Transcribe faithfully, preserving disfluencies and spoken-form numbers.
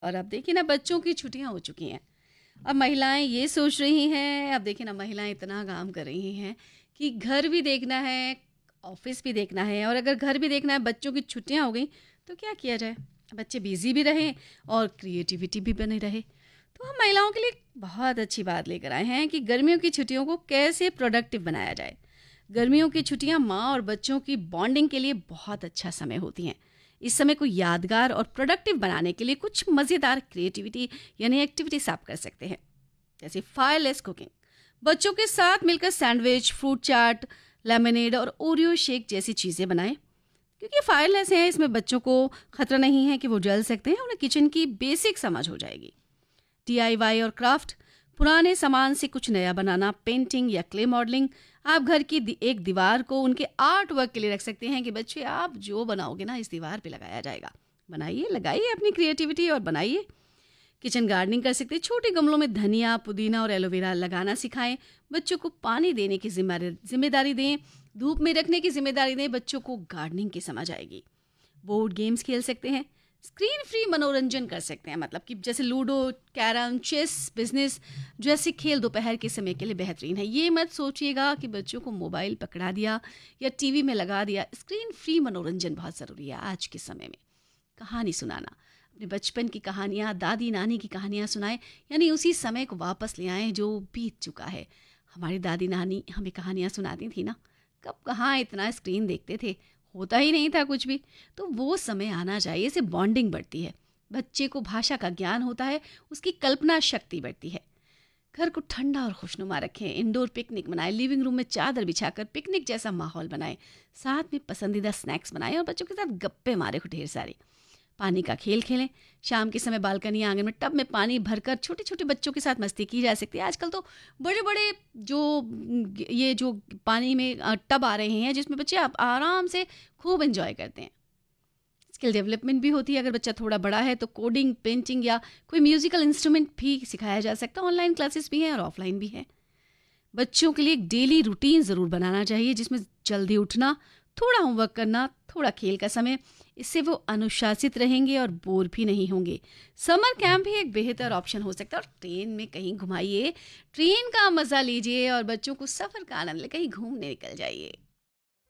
और अब देखिए ना बच्चों की छुट्टियां हो चुकी हैं। अब महिलाएं ये सोच रही हैं, अब देखिए ना महिलाएं इतना काम कर रही हैं कि घर भी देखना है, ऑफिस भी देखना है, और अगर घर भी देखना है, बच्चों की छुट्टियां हो गई तो क्या किया जाए? बच्चे बिजी भी रहें और क्रिएटिविटी भी बनी रहे। तो हम महिलाओं के लिए बहुत अच्छी बात लेकर आए हैं कि गर्मियों की छुट्टियों को कैसे प्रोडक्टिव बनाया जाए। गर्मियों की छुट्टियां माँ और बच्चों की बॉन्डिंग के लिए बहुत अच्छा समय होती हैं। इस समय को यादगार और प्रोडक्टिव बनाने के लिए कुछ मज़ेदार क्रिएटिविटी यानी एक्टिविटीज आप कर सकते हैं, जैसे फायरलेस कुकिंग। बच्चों के साथ मिलकर सैंडविच, फ्रूट चाट, लेमनेड और ओरियो शेक जैसी चीज़ें बनाएं। क्योंकि फायरलेस है, इसमें बच्चों को खतरा नहीं है कि वो जल सकते हैं, उन्हें किचन की बेसिक समझ हो जाएगी। डी आई वाई और क्राफ्ट, पुराने सामान से कुछ नया बनाना, पेंटिंग या क्ले मॉडलिंग। आप घर की दि- एक दीवार को उनके आर्ट वर्क के लिए रख सकते हैं कि बच्चे आप जो बनाओगे ना इस दीवार पे लगाया जाएगा। बनाइए, लगाइए अपनी क्रिएटिविटी और बनाइए। किचन गार्डनिंग कर सकते हैं, छोटे गमलों में धनिया, पुदीना और एलोवेरा लगाना सिखाएं। बच्चों को पानी देने की जिम्मेदारी जिम्मेदारी दें, धूप में रखने की जिम्मेदारी दें, बच्चों को गार्डनिंग की समझ आएगी। बोर्ड गेम्स खेल सकते हैं, स्क्रीन फ्री मनोरंजन कर सकते हैं, मतलब कि जैसे लूडो, कैरम, चेस, बिजनेस जैसे खेल दोपहर के समय के लिए बेहतरीन है। ये मत सोचिएगा कि बच्चों को मोबाइल पकड़ा दिया या टीवी में लगा दिया। स्क्रीन फ्री मनोरंजन बहुत ज़रूरी है आज के समय में। कहानी सुनाना, अपने बचपन की कहानियाँ, दादी नानी की कहानियाँ सुनाएं, यानी उसी समय को वापस ले आएं जो बीत चुका है। हमारी दादी नानी हमें कहानियाँ सुनाती थी ना, कब कहाँ इतना स्क्रीन देखते थे, होता ही नहीं था कुछ भी। तो वो समय आना चाहिए, इससे बॉन्डिंग बढ़ती है, बच्चे को भाषा का ज्ञान होता है, उसकी कल्पना शक्ति बढ़ती है। घर को ठंडा और खुशनुमा रखें, इंडोर पिकनिक मनाएं, लिविंग रूम में चादर बिछाकर पिकनिक जैसा माहौल बनाएं, साथ में पसंदीदा स्नैक्स बनाएं और बच्चों के साथ गप्पे मारे खूब ढेर सारे। पानी का खेल खेलें, शाम के समय बालकनी आंगन में टब में पानी भरकर छोटे छोटे बच्चों के साथ मस्ती की जा सकती है। आजकल तो बड़े बड़े जो ये जो पानी में अ, टब आ रहे हैं जिसमें बच्चे आप आराम से खूब एंजॉय करते हैं। स्किल डेवलपमेंट भी होती है, अगर बच्चा थोड़ा बड़ा है तो कोडिंग, पेंटिंग या कोई म्यूजिकल इंस्ट्रूमेंट भी सिखाया जा सकता है। ऑनलाइन क्लासेस भी हैं और ऑफलाइन भी हैं। बच्चों के लिए एक डेली रूटीन ज़रूर बनाना चाहिए जिसमें जल्दी उठना, थोड़ा होमवर्क करना, थोड़ा खेल का समय। इससे वो अनुशासित रहेंगे और बोर भी नहीं होंगे। समर कैंप भी एक बेहतर ऑप्शन हो सकता है। और ट्रेन में कहीं घुमाइए, ट्रेन का मज़ा लीजिए और बच्चों को सफ़र का आनंद ले, कहीं घूमने निकल जाइए।